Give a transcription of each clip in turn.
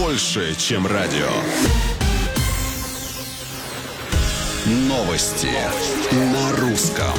больше, чем радио. Новости на русском.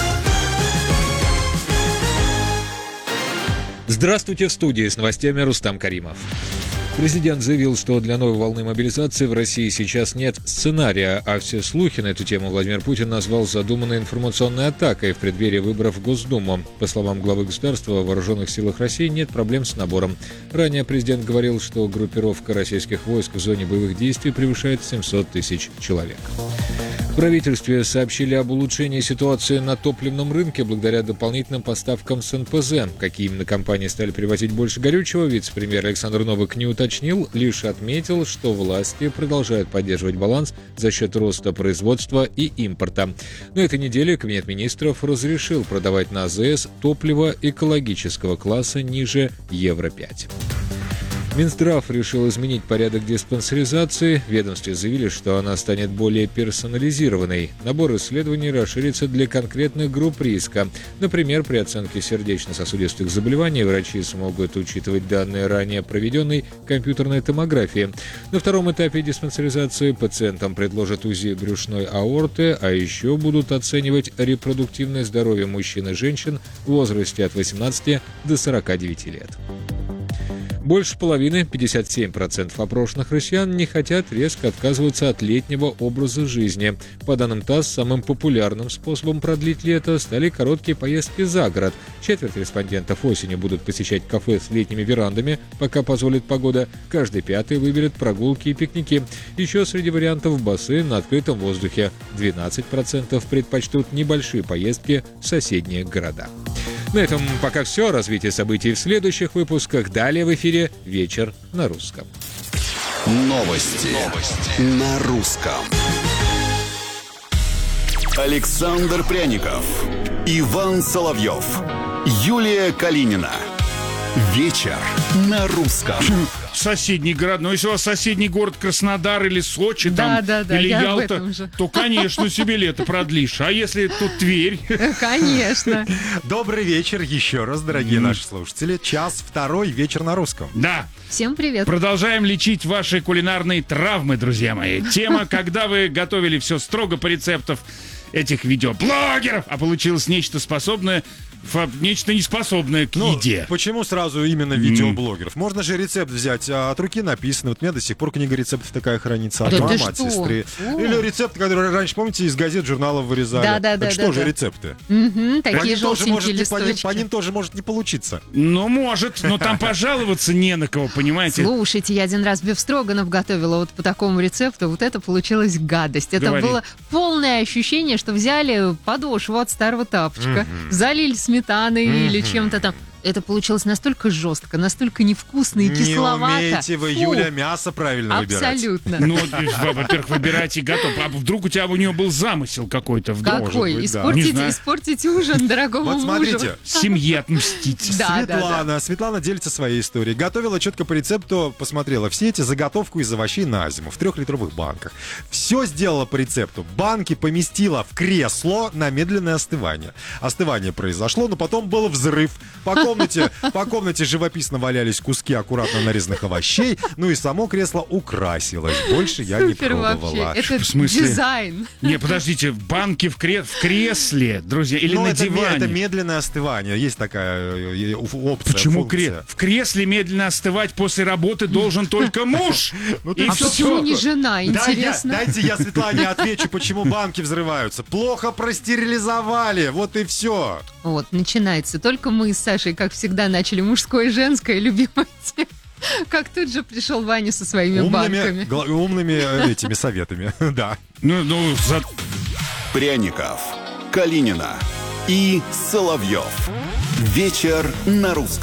Здравствуйте, в студии с новостями Рустам Каримов. Президент заявил, что для новой волны мобилизации в России сейчас нет сценария, а все слухи на эту тему Владимир Путин назвал задуманной информационной атакой в преддверии выборов в Госдуму. По словам главы государства, в Вооруженных силах России нет проблем с набором. Ранее президент говорил, что группировка российских войск в зоне боевых действий превышает 700 тысяч человек. В правительстве сообщили об улучшении ситуации на топливном рынке благодаря дополнительным поставкам с НПЗ. Какие именно компании стали привозить больше горючего, вице-премьер Александр Новак не уточнил, лишь отметил, что власти продолжают поддерживать баланс за счет роста производства и импорта. На этой неделе Кабинет министров разрешил продавать на АЗС топливо экологического класса ниже Евро-5. Минздрав решил изменить порядок диспансеризации. В ведомстве заявили, что она станет более персонализированной. Набор исследований расширится для конкретных групп риска. Например, при оценке сердечно-сосудистых заболеваний врачи смогут учитывать данные ранее проведенной компьютерной томографии. На втором этапе диспансеризации пациентам предложат УЗИ брюшной аорты, а еще будут оценивать репродуктивное здоровье мужчин и женщин в возрасте от 18 до 49 лет. Больше половины, 57% опрошенных россиян, не хотят резко отказываться от летнего образа жизни. По данным ТАСС, самым популярным способом продлить лето стали короткие поездки за город. Четверть респондентов осенью будут посещать кафе с летними верандами, пока позволит погода. Каждый пятый выберет прогулки и пикники. Еще среди вариантов бассейн на открытом воздухе. 12% предпочтут небольшие поездки в соседние города. На этом пока все. Развитие событий в следующих выпусках. Далее в эфире «Вечер на русском». Новости на русском. Александр Пряников, Иван Соловьев, Юлия Калинина. Вечер на русском. Соседний город. Но если у вас соседний город Краснодар или Сочи там, или Ялта, то, конечно, себе лето продлишь. А если тут Тверь? Конечно. Добрый вечер еще раз, дорогие наши слушатели. Час второй, вечер на русском. Да. Всем привет. Продолжаем лечить ваши кулинарные травмы, друзья мои. Тема, когда вы готовили все строго по рецептам этих видеоблогеров, а получилось нечто способное, нечто неспособное к еде. Почему сразу именно видеоблогеров? Можно же рецепт взять от руки написано. Вот у меня до сих пор книга рецептов такая хранится. От мамы, от сестры. Или рецепт, который раньше, помните, из газет, журналов вырезали. Да. Что же рецепты? Такие желтенькие листочки. По ним тоже может не получиться. Ну, может, но там пожаловаться не на кого, понимаете? Слушайте, я один раз бифстроганов готовила вот по такому рецепту. Вот это получилась гадость. Это было полное ощущение, что взяли подошву от старого тапочка, залили сметаной или чем-то там. Это получилось настолько жестко, настолько невкусно и кисловато. Не умеете вы, Юля, мясо правильно выбирать. Абсолютно. Ну, во-первых, выбирайте готов. А вдруг у него был замысел какой-то? Какой? быть, Испортить ужин дорогому мужу. Вот смотрите. Семье отмстить. Светлана делится своей историей. Готовила четко по рецепту, посмотрела все эти заготовку из овощей на зиму в 3-литровых банках. Все сделала по рецепту. Банки поместила в кресло на медленное остывание. Остывание произошло, но потом был взрыв. По комнате живописно валялись куски аккуратно нарезанных овощей, ну и само кресло украсилось. Больше я не пробовала. Это в смысле? Дизайн. Не, подождите, банки в кресле, друзья, или на диване? Это медленное остывание. Есть такая опция. Почему в кресле медленно остывать после работы должен только муж? Почему не жена, интересно? Дайте я Светлане отвечу, почему банки взрываются. Плохо простерилизовали, вот и все. Вот, начинается. Только мы с Сашей, как всегда, начали мужское и женское, любимое тема. Как тут же пришел Ваня со своими банками. Умными этими советами, да. Пряников, Калинина и Соловьев. Вечер на русском.